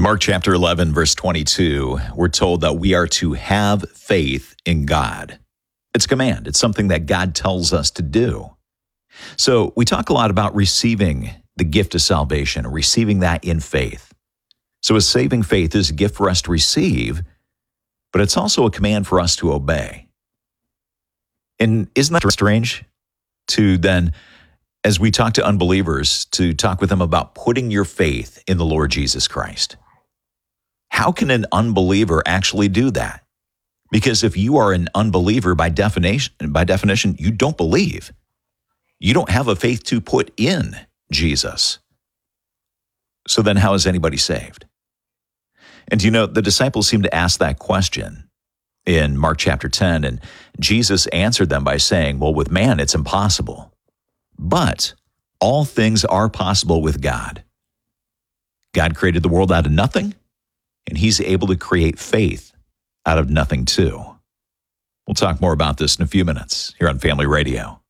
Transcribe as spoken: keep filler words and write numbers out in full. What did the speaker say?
Mark chapter eleven, verse twenty-two, we're told that we are to have faith in God. It's a command. It's something that God tells us to do. So we talk a lot about receiving the gift of salvation, receiving that in faith. So a saving faith is a gift for us to receive, but it's also a command for us to obey. And isn't that strange to then, as we talk to unbelievers, to talk with them about putting your faith in the Lord Jesus Christ? How can an unbeliever actually do that? Because if you are an unbeliever, by definition, by definition, you don't believe. You don't have a faith to put in Jesus. So then how is anybody saved? And you know, the disciples seem to ask that question in Mark chapter ten, and Jesus answered them by saying, well, with man, it's impossible. But all things are possible with God. God created the world out of nothing, and he's able to create faith out of nothing too. We'll talk more about this in a few minutes here on Family Radio.